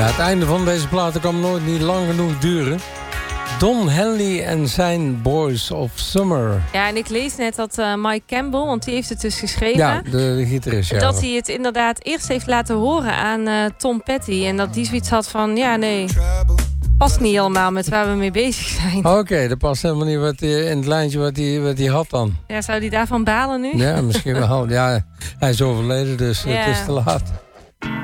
Ja, het einde van deze platen kan nooit niet lang genoeg duren. Don Henley en zijn Boys of Summer. Ja, en ik lees net dat Mike Campbell, want die heeft het dus geschreven. Ja, de gitarist. Ja. Dat hij het inderdaad eerst heeft laten horen aan Tom Petty. En dat die zoiets had van, ja nee, past niet helemaal met waar we mee bezig zijn. Oké, dat past helemaal niet in het lijntje wat hij had dan. Ja, zou hij daarvan balen nu? Ja, misschien wel. Ja, hij is overleden, dus Ja. het is te laat.